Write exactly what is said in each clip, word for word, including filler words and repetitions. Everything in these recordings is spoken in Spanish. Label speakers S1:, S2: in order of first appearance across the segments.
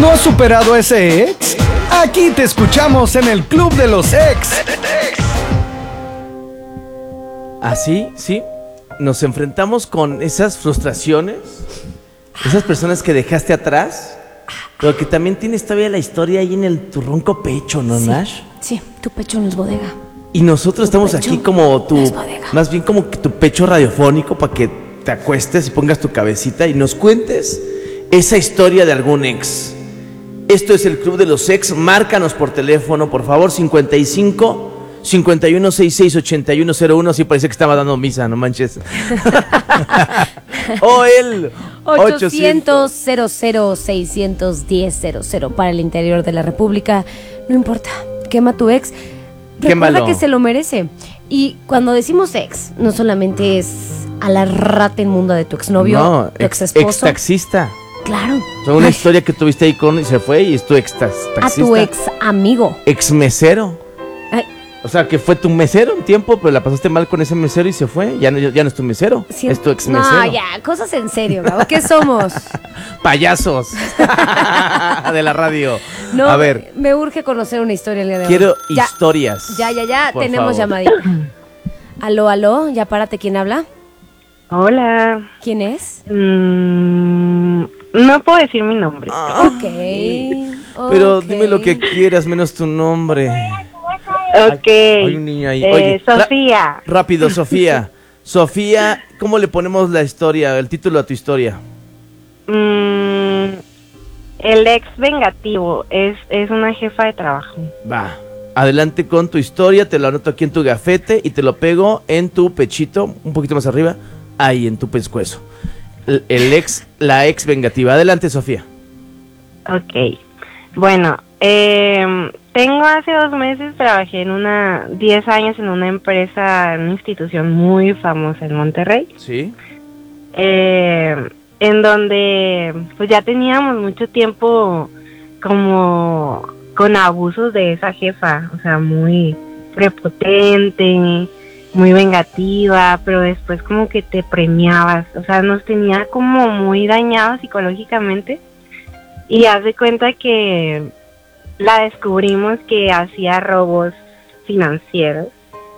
S1: ¿No has superado a ese ex? Aquí te escuchamos en el Club de los Ex.
S2: Así, sí, nos enfrentamos con esas frustraciones, esas personas que dejaste atrás, pero que también tienes todavía la historia ahí en el tu ronco pecho, ¿no,
S3: Sí,
S2: Nash?
S3: sí, tu pecho no es bodega.
S2: Y nosotros
S3: Tu
S2: estamos
S3: pecho
S2: aquí como tu,
S3: no es bodega.
S2: más bien como que tu pecho radiofónico para que te acuestes y pongas tu cabecita y nos cuentes esa historia de algún ex. Esto es el Club de los Ex. Márcanos por teléfono, por favor, cincuenta y cinco, cincuenta y uno, sesenta y seis, ochenta y uno cero uno. Sí, parece que estaba dando misa, no manches. O el
S3: ochocientos, cero cero, seiscientos diez, cero cero para el interior de la República. No importa, quema a tu ex. Recuerda
S2: Quémalo.
S3: que se lo merece. Y cuando decimos ex, no solamente es a la rata inmunda de tu exnovio,
S2: No,
S3: tu
S2: ex,
S3: ex esposo.
S2: ex taxista.
S3: Claro.
S2: O sea, una
S3: Ay,
S2: historia que tuviste ahí con y se fue y es tu ex tax-
S3: a
S2: taxista.
S3: tu ex amigo.
S2: Ex mesero.
S3: Ay,
S2: O sea, que fue tu mesero un tiempo, pero la pasaste mal con ese mesero y se fue. Ya no, ya no es tu mesero,
S3: sí,
S2: es tu ex mesero.
S3: No, ya, cosas en serio, Gabo. ¿Qué somos?
S2: Payasos de la radio.
S3: No,
S2: A ver,
S3: me urge conocer una historia el día de hoy.
S2: quiero
S3: Ya,
S2: historias.
S3: Ya, ya, ya,
S2: por
S3: tenemos
S2: favor.
S3: llamadita. Aló, aló, ya párate, ¿quién habla?
S4: Hola.
S3: ¿Quién es?
S4: Mm, no puedo decir mi nombre.
S3: Ok.
S2: Pero
S3: ok.
S2: dime lo que quieras, menos tu nombre.
S4: Ok.
S2: Hay un niño ahí.
S4: Eh,
S2: Oye, ra-
S4: Sofía.
S2: rápido, Sofía. Sofía, ¿cómo le ponemos la historia, el título a tu historia?
S4: Mm, el ex vengativo es, es una jefa de trabajo.
S2: Va. Adelante con tu historia, te lo anoto aquí en tu gafete y te lo pego en tu pechito, un poquito más arriba, ahí en tu pescuezo. El, el ex, la ex vengativa. Adelante, Sofía.
S4: Ok. Bueno, eh, tengo hace dos meses, trabajé en una, diez años en una empresa, en una institución muy famosa en Monterrey.
S2: Sí.
S4: eh, en donde pues ya teníamos mucho tiempo como con abusos de esa jefa, o sea, muy prepotente, muy vengativa, pero después como que te premiabas, o sea, nos tenía como muy dañados psicológicamente y haz de cuenta que la descubrimos que hacía robos financieros.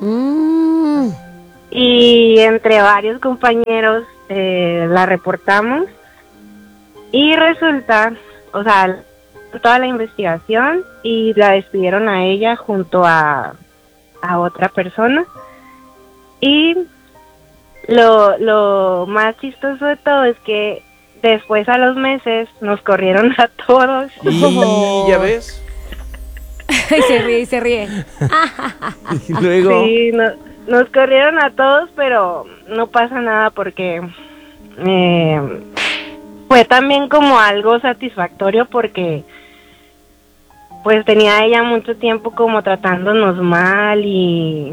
S3: Mm,
S4: Y entre varios compañeros eh, la reportamos y resulta, o sea, toda la investigación y la despidieron a ella junto a, a otra persona. Y lo, lo más chistoso de todo es que después a los meses nos corrieron a todos.
S2: Y ya ves.
S3: y se ríe, y se ríe.
S2: Y luego.
S4: Sí, no- nos corrieron a todos, pero no pasa nada porque eh, fue también como algo satisfactorio porque pues tenía ella mucho tiempo como tratándonos mal y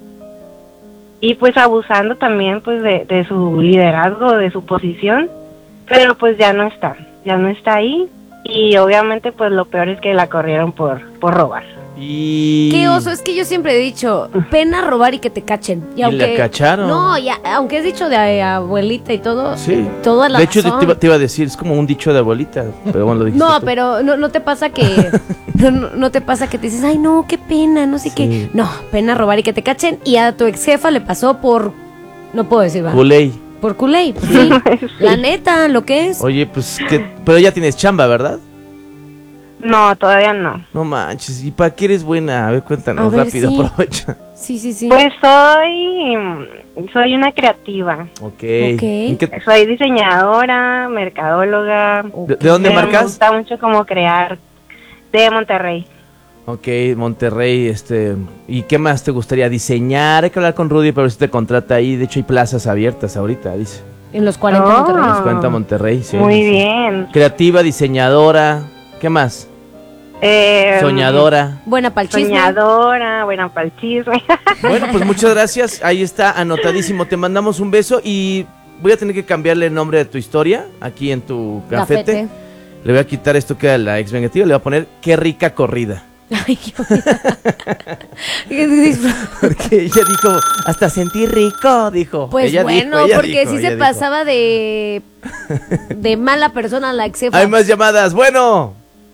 S4: y pues abusando también pues de, de su liderazgo, de su posición, pero pues ya no está, ya no está ahí y obviamente pues lo peor es que la corrieron por, por robar.
S2: Y.
S3: Qué oso, es que yo siempre he dicho, pena robar y que te cachen. Y,
S2: Y
S3: aunque,
S2: la cacharon.
S3: No, ya, aunque es dicho de eh, abuelita y todo,
S2: Sí.
S3: toda la
S2: De hecho, te,
S3: razón.
S2: te iba, te iba a decir, es como un dicho de abuelita, pero bueno, lo dijiste
S3: No,
S2: tú.
S3: pero no, no te pasa que no, no- no te pasa que te dices, ay no, qué pena, no sé
S2: Sí.
S3: qué. No, pena robar y que te cachen. Y a tu ex jefa le pasó por, no puedo decir, ¿va?
S2: Culey.
S3: Por culé, pues sí. La neta, lo que es.
S2: Oye, pues, que, pero ya tienes chamba, ¿verdad?
S4: No, todavía no.
S2: No manches, ¿y para qué eres buena? A ver, cuéntanos
S3: A ver,
S2: rápido,
S3: sí.
S2: aprovecha.
S3: Sí, sí, sí.
S4: Pues soy, soy una creativa.
S2: Ok.
S3: Ok.
S2: ¿En qué-
S4: Soy diseñadora, mercadóloga.
S2: ¿De, de dónde
S4: Pero Me
S2: marcas?
S4: gusta mucho como crear de Monterrey.
S2: Ok, Monterrey, este, ¿y qué más te gustaría diseñar? Hay que hablar con Rudy para ver si te contrata ahí. De hecho, hay plazas abiertas ahorita, dice.
S3: En los cuarenta
S4: Oh.
S3: Monterrey.
S2: Nos cuenta Monterrey, sí.
S4: Muy
S2: sí.
S4: bien.
S2: Creativa, diseñadora, ¿qué más?
S4: Eh,
S2: Soñadora.
S3: Buena pa'l chisme.
S4: Soñadora, buena para el chisme.
S2: Bueno, pues muchas gracias. Ahí está, anotadísimo. Te mandamos un beso y voy a tener que cambiarle el nombre de tu historia aquí en tu gafete.
S3: Gafete.
S2: Le voy a quitar esto que era la ex vengativa. Le voy a poner qué rica corrida.
S3: Ay, qué
S2: Porque ella dijo, hasta sentí rico, dijo.
S3: Pues
S2: Ella
S3: bueno,
S2: dijo, ella
S3: porque
S2: dijo,
S3: sí
S2: ella
S3: se
S2: dijo.
S3: pasaba de de mala persona la ex jefa.
S2: Hay más llamadas. Bueno,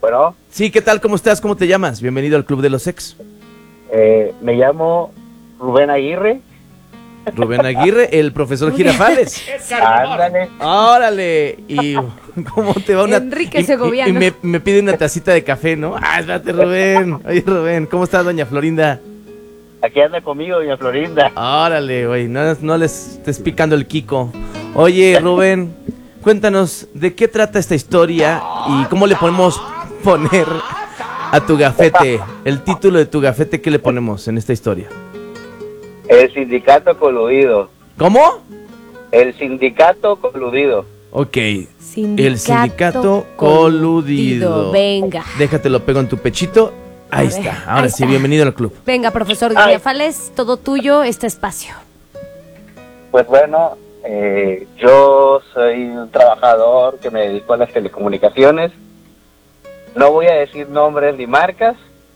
S5: Bueno,
S2: Sí, ¿qué tal? ¿Cómo estás? ¿Cómo te llamas? Bienvenido al Club de los Ex.
S5: eh, me llamo Rubén Aguirre.
S2: Rubén Aguirre, el profesor Girafales.
S5: Ándale.
S2: Órale. ¿Y cómo te va una...
S3: Enrique
S2: y- y-
S3: Segoviano.
S2: Y, me, me pide una tacita de café, ¿no? Ah, espérate, Rubén. Oye, Rubén, ¿cómo estás, doña Florinda?
S5: Aquí anda conmigo, doña Florinda.
S2: Órale, güey, no, no les estés picando el Kiko. Oye, Rubén, cuéntanos de qué trata esta historia y cómo le podemos poner a tu gafete. El título de tu gafete, ¿qué le ponemos en esta historia?
S5: El sindicato coludido.
S2: ¿Cómo?
S5: El sindicato coludido.
S2: Ok,
S3: Sindicato
S2: el sindicato coludido.
S3: Venga.
S2: Déjate lo pego en tu pechito. Ahí
S3: A ver,
S2: está, ahora
S3: ahí
S2: sí,
S3: está.
S2: bienvenido al club.
S3: Venga, profesor
S5: Ay.
S3: Girafales, todo tuyo, este espacio.
S5: Pues bueno, eh, yo soy un trabajador que me dedico a las telecomunicaciones. No voy a decir nombres ni marcas,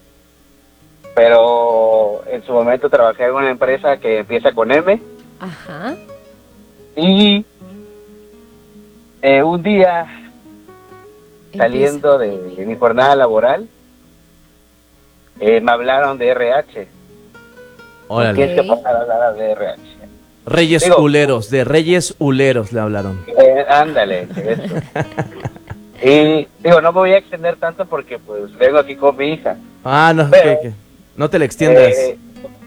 S5: pero en su momento trabajé en una empresa que empieza con M.
S3: Ajá.
S5: Y eh, un día, saliendo de, de mi jornada laboral, eh, me hablaron de R H.
S2: Órale.
S5: ¿Qué es que
S3: Ok.
S5: pasar a hablar de R H?
S2: Reyes
S5: Digo-
S2: Uleros, de Reyes Uleros le hablaron.
S5: Eh, ándale, eso. Y digo, no me voy a extender tanto porque pues vengo aquí con mi hija.
S2: Ah, no,
S5: Pero-
S2: que- que- no te le extiendas.
S5: Eh,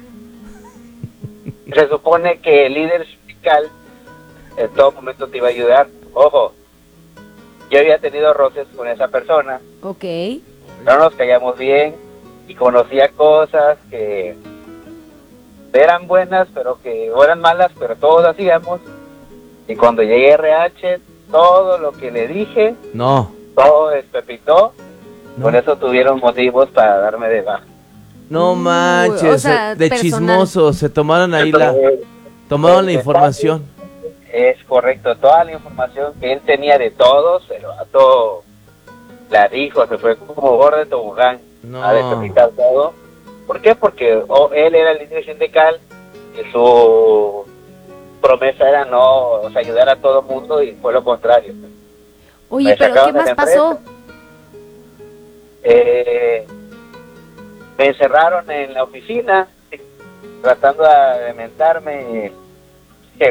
S5: se supone que el líder sindical en todo momento te iba a ayudar. Ojo, yo había tenido roces con esa persona,
S3: Ok.
S5: no nos caíamos bien y conocía cosas que eran buenas, pero que o eran malas, pero todos hacíamos. Y cuando llegué a R H, todo lo que le dije,
S2: No,
S5: todo despepitó.
S2: no,
S5: Por eso tuvieron motivos para darme de baja.
S2: no
S3: Uy,
S2: manches,
S3: o sea,
S2: de
S3: personal.
S2: chismosos, se tomaron ahí la,
S5: Entonces,
S2: tomaron la
S5: el
S2: información.
S5: Es correcto, toda la información que él tenía de todos, el vato la dijo, se fue como gordo de tobogán
S2: No.
S5: a despepitar todo. ¿Por qué? Porque oh, él era el líder sindical y su promesa era no, o sea, ayudar a todo el mundo y fue lo contrario.
S3: Oye,
S5: Me
S3: pero
S5: sacaron
S3: ¿qué
S5: de la
S3: más pasó?
S5: Eh, me encerraron en la oficina tratando de mentarme